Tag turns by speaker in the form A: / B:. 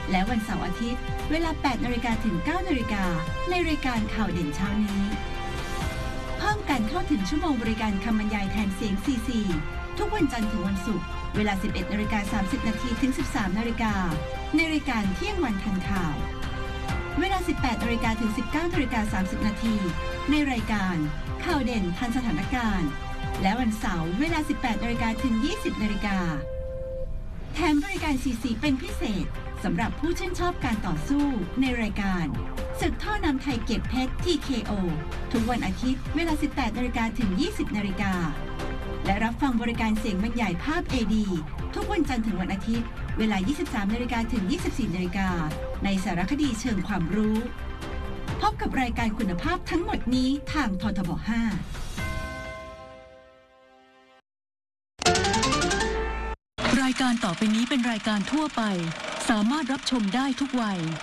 A: และวันเสาร์อาทิตย์เวลา 8 นาฬิกาถึง 9 นาฬิกาในรายการข่าวเด่นเช้านี้เพิ่มการเข้าถึงชั่วโมงบริการคำบรรยายแทนเสียง CC ทุกวันจันทร์ถึงวันศุกร์เวลา 11 นาฬิกา 30 นาทีถึง 13 นาฬิกาในรายการเที่ยงวันทันข่าวเวลา 18 นาฬิกาถึง 19 นาฬิกา 30 นาทีในรายการข่าวเด่นทันสถานการณ์และวันเสาร์เวลา 18 นาฬิกาถึง 20 นาฬิกาแถมบริการ CC เป็นพิเศษสำหรับผู้ชื่นชอบการต่อสู้ในรายการศึกท่อน้ำไทยเก็บเพชร TKO ทุกวันอาทิตย์เวลา 18 นาฬิกาถึง 20 นาฬิกาและรับฟังบริการเสียงบรรยายภาพ AD ทุกวันจันทร์ถึงวันอาทิตย์เวลา 23 นาฬิกาถึง 24 นาฬิกาในสารคดีเชิงความรู้พบกับรายการคุณภาพทั้งหมดนี้ทางททบ 5
B: รายการต่อไปนี้เป็นรายการทั่วไปสามารถรับชมได้ทุกวัย